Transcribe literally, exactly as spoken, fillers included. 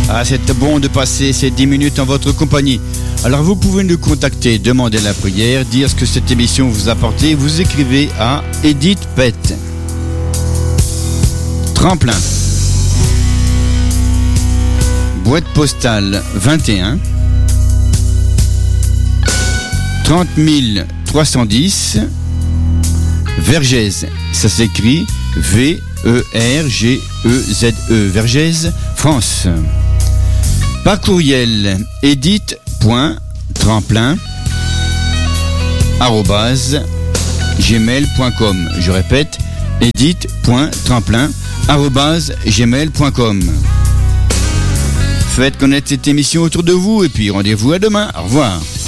Ah, c'est bon de passer ces dix minutes en votre compagnie. Alors vous pouvez nous contacter, demander la prière, dire ce que cette émission vous a apporté. Vous écrivez à Edith Pett. Tremplin. Boîte postale vingt et un. trente mille trois cent dix. Vergès. Ça s'écrit V E R G E Z E. Vergès, France. Par courriel, edith.tremplin arobase gmail point com. Je répète, edith.tremplin arobase gmail point com. Faites connaître cette émission autour de vous et puis rendez-vous à demain. Au revoir.